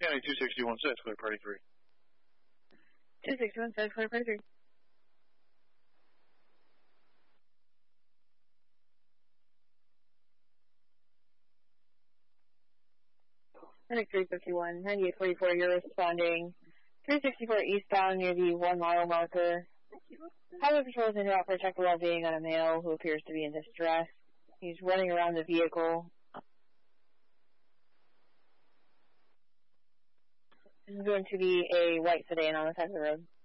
County 261 says clear party 3. 261 says clear party 3. Medic 351, 9844, you're responding. 364 eastbound near the 1 mile marker. Highway Patrol is in route for check the well-being on a male who appears to be in distress. He's running around the vehicle. This is going to be a white sedan on the side of the road.